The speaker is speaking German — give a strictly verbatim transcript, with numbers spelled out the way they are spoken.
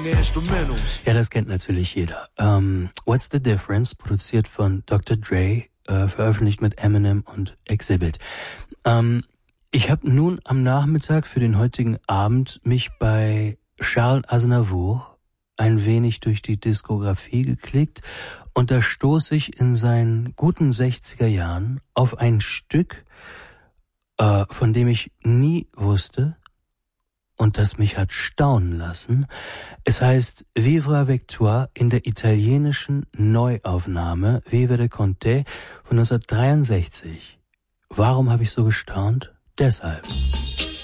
Ja, das kennt natürlich jeder. Um, What's the Difference, produziert von Doktor Dre, äh, veröffentlicht mit Eminem und Exhibit. Um, ich habe nun am Nachmittag für den heutigen Abend mich bei Charles Aznavour ein wenig durch die Diskografie geklickt und da stoße ich in seinen guten sechziger Jahren auf ein Stück, äh, von dem ich nie wusste und das mich hat staunen lassen. Es heißt Vivre avec toi in der italienischen Neuaufnahme Vivere con te von neunzehnhundertdreiundsechzig. Warum habe ich so gestaunt? Deshalb.